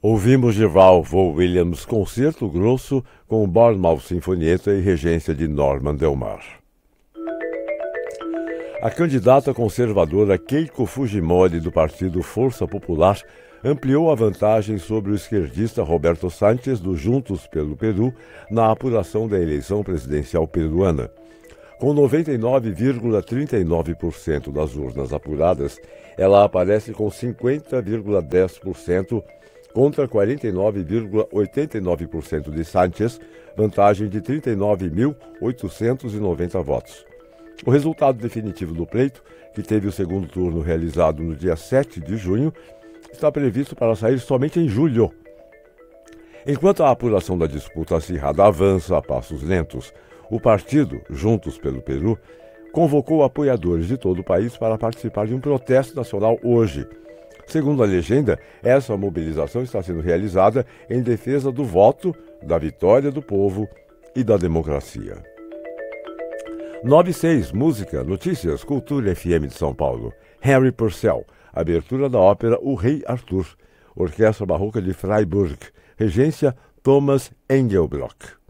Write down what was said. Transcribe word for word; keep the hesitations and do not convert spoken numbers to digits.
Ouvimos de Vaughan Williams Concerto Grosso com o Bournemouth Sinfonietta e regência de Norman Delmar. A candidata conservadora Keiko Fujimori do partido Força Popular ampliou a vantagem sobre o esquerdista Roberto Sánchez do Juntos pelo Peru na apuração da eleição presidencial peruana. Com noventa e nove vírgula trinta e nove por cento das urnas apuradas, ela aparece com cinquenta vírgula dez por cento contra quarenta e nove vírgula oitenta e nove por cento de Sánchez, vantagem de trinta e nove mil oitocentos e noventa votos. O resultado definitivo do pleito, que teve o segundo turno realizado no dia sete de junho, está previsto para sair somente em julho. Enquanto a apuração da disputa acirrada avança a passos lentos, o partido, Juntos pelo Peru, convocou apoiadores de todo o país para participar de um protesto nacional hoje. Segundo a legenda, essa mobilização está sendo realizada em defesa do voto, da vitória do povo e da democracia. nove e seis, música, notícias, cultura F M de São Paulo. Harry Purcell, abertura da ópera O Rei Arthur. Orquestra Barroca de Freiburg, regência Thomas Engelbrock.